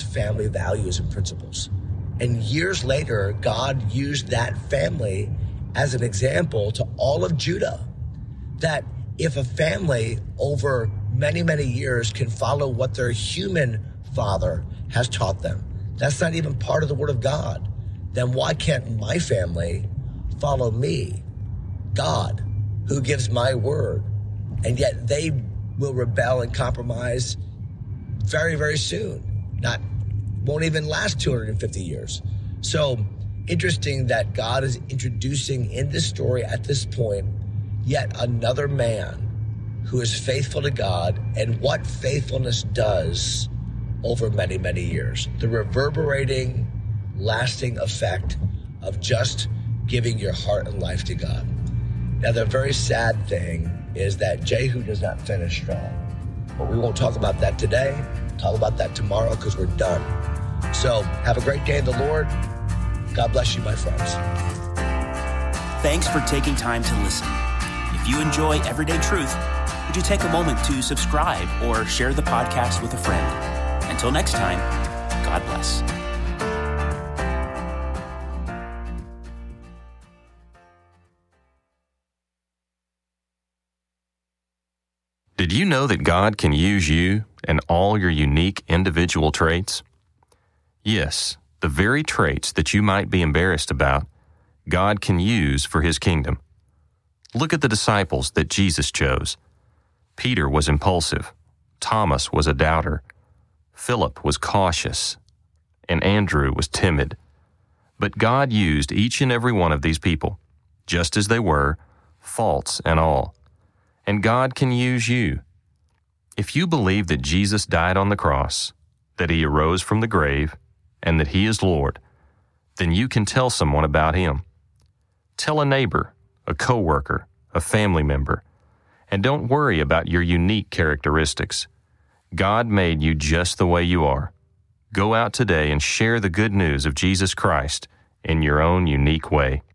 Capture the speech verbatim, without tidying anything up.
family values and principles. And years later, God used that family as an example to all of Judah, that if a family over many, many years can follow what their human father has taught them, that's not even part of the Word of God, then why can't my family follow me, God, who gives my word? And yet they will rebel and compromise very, very soon. Not, won't even last two hundred fifty years. So interesting that God is introducing in this story at this point yet another man who is faithful to God and what faithfulness does over many, many years. The reverberating, lasting effect of just giving your heart and life to God. Now, the very sad thing is that Jehu does not finish strong. But we won't talk about that today. Talk about that tomorrow because we're done. So have a great day in the Lord. God bless you, my friends. Thanks for taking time to listen. If you enjoy Everyday Truth, would you take a moment to subscribe or share the podcast with a friend? Until next time, God bless. Did you know that God can use you and all your unique individual traits? Yes, the very traits that you might be embarrassed about, God can use for His kingdom. Look at the disciples that Jesus chose. Peter was impulsive, Thomas was a doubter, Philip was cautious, and Andrew was timid. But God used each and every one of these people, just as they were, faults and all. And God can use you. If you believe that Jesus died on the cross, that He arose from the grave, and that He is Lord, then you can tell someone about Him. Tell a neighbor, a coworker, a family member, and don't worry about your unique characteristics. God made you just the way you are. Go out today and share the good news of Jesus Christ in your own unique way.